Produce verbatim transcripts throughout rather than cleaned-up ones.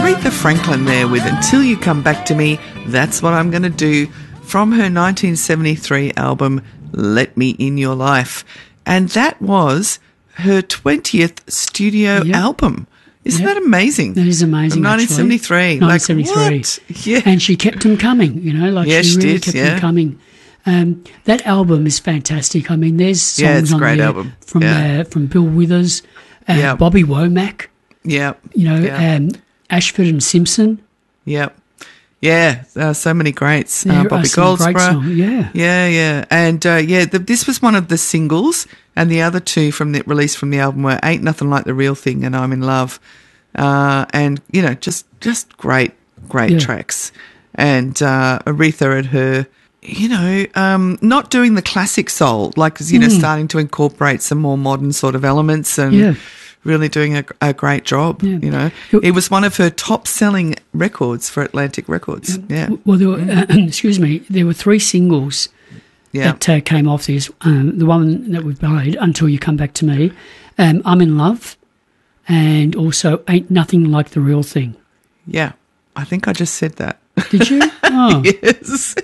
Aretha Franklin there with Until You Come Back to Me, That's What I'm Going to Do, from her nineteen seventy-three album Let Me In Your Life. And that was her twentieth studio yep. album. Isn't yep. that amazing? That is amazing. From nineteen seventy-three. nineteen seventy-three. Like, yeah. And she kept them coming, you know, like yeah, she, she really did, kept yeah. them coming. Um, that album is fantastic. I mean, there's songs yeah, it's a on great there album. from yeah. uh, from Bill Withers, uh, yep. Bobby Womack. Yeah. You know, yep. um, Ashford and Simpson. Yep. Yeah, uh, so many greats. There Uh, Bobby are some great Goldsborough. songs, yeah. Yeah, yeah. And, uh, yeah, the, this was one of the singles, and the other two from the release from the album were Ain't Nothing Like the Real Thing and I'm in Love. Uh, and, you know, just just great, great yeah. tracks. And uh, Aretha at her, you know, um, not doing the classic soul, like, you know, mm. starting to incorporate some more modern sort of elements and yeah. really doing a, a great job, yeah. you know. It was one of her top-selling records for Atlantic Records, yeah. Well, there were, uh, excuse me, there were three singles yeah. that uh, came off this. Um, the one that we've played, Until You Come Back to Me, um, I'm in Love, and also Ain't Nothing Like the Real Thing. Yeah, I think I just said that. Did you? Oh. Yes.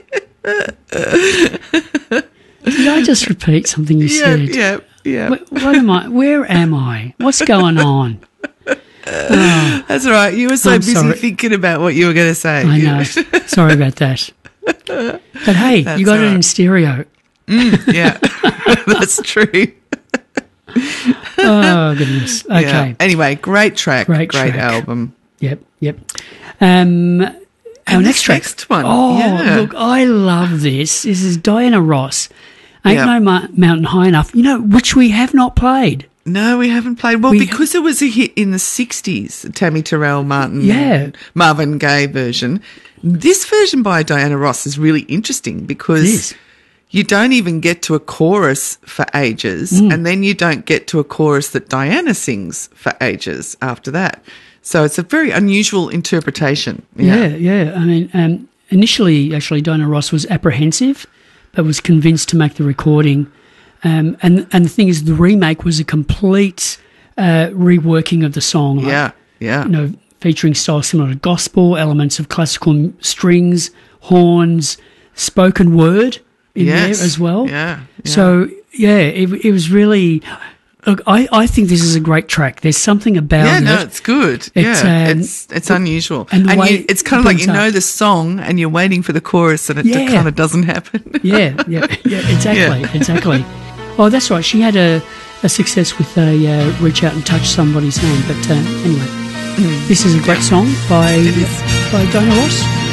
Did I just repeat something you yeah, said? Yeah, yeah. What, what am I? Where am I? What's going on? Oh, that's all right. You were so I'm busy sorry. thinking about what you were going to say. I know. Sorry about that. But hey, that's you got it right. in stereo. Mm, yeah, that's true. Oh, goodness. Okay. Yeah. Anyway, great track. Great, great track. album. Yep, yep. Um, our and next track. Next one. Oh, yeah. look, I love this. This is Diana Ross. Ain't yep. No Ma- Mountain High Enough, you know, which we have not played. No, we haven't played. Well, We- because it was a hit in the sixties, Tammy Terrell, Martin, Yeah. Marvin Gaye version. This version by Diana Ross is really interesting It because is. you don't even get to a chorus for ages, Mm. and then you don't get to a chorus that Diana sings for ages after that. So it's a very unusual interpretation. Yeah, yeah. I mean, um, initially, actually, Diana Ross was apprehensive, but was convinced to make the recording. Um, and and the thing is, the remake was a complete uh, reworking of the song. Like, Yeah, yeah. You know, featuring styles similar to gospel, elements of classical m- strings, horns, spoken word in Yes. there as well. Yeah, yeah. So, yeah, it, it was really... Look, I, I think this is a great track. There's something about Yeah, it. no, it's good. It's, yeah, um, it's it's unusual, and the way you, it's kind it of like builds you know up. the song and you're waiting for the chorus, and it Yeah. kind of doesn't happen. Yeah, yeah, yeah, exactly, Yeah. exactly. Oh, that's right. She had a, a success with a uh, Reach Out and Touch Somebody's Hand. But uh, anyway, this is a great song by It is. by Diana Ross.